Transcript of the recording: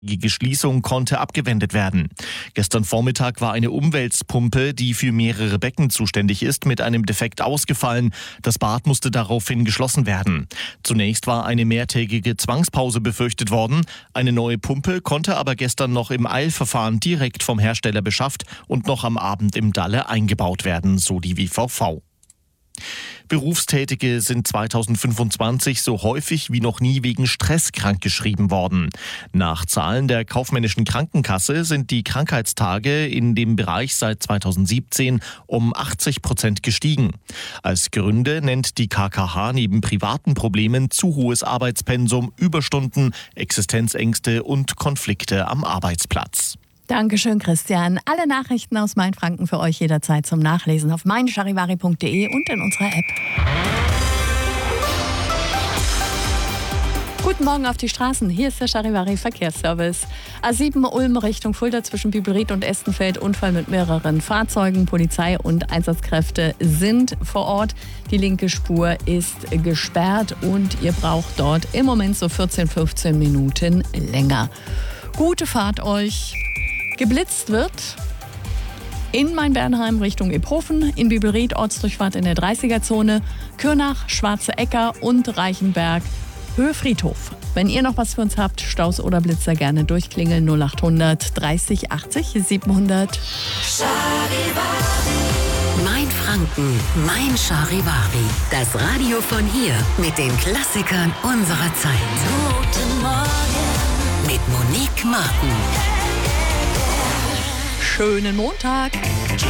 Die Schließung konnte abgewendet werden. Gestern Vormittag war eine Umwälzpumpe, die für mehrere Becken zuständig ist, mit einem Defekt ausgefallen. Das Bad musste daraufhin geschlossen werden. Zunächst war eine mehrtägige Zwangspause befürchtet worden. Eine neue Pumpe konnte aber gestern noch im Eilverfahren direkt vom Hersteller beschafft und noch am Abend im Dalle eingebaut werden, so die WVV. Berufstätige sind 2025 so häufig wie noch nie wegen Stress krankgeschrieben worden. Nach Zahlen der kaufmännischen Krankenkasse sind die Krankheitstage in dem Bereich seit 2017 um 80% gestiegen. Als Gründe nennt die KKH neben privaten Problemen zu hohes Arbeitspensum, Überstunden, Existenzängste und Konflikte am Arbeitsplatz. Dankeschön, Christian. Alle Nachrichten aus Mainfranken für euch jederzeit zum Nachlesen auf meincharivari.de und in unserer App. Guten Morgen auf die Straßen. Hier ist der Charivari Verkehrsservice. A7 Ulm Richtung Fulda zwischen Bibelried und Estenfeld. Unfall mit mehreren Fahrzeugen. Polizei und Einsatzkräfte sind vor Ort. Die linke Spur ist gesperrt und ihr braucht dort im Moment so 15 Minuten länger. Gute Fahrt euch. Geblitzt wird in Main-Bernheim Richtung Iphofen, in Bibelried Ortsdurchfahrt in der 30er-Zone, Kürnach, Schwarze Ecker und Reichenberg, Höhe Friedhof. Wenn ihr noch was für uns habt, Staus oder Blitzer, gerne durchklingeln 0800 30 80 700. Mainfranken, Mein Charivari. Das Radio von hier mit den Klassikern unserer Zeit. Guten Morgen mit Monique Martin. Schönen Montag.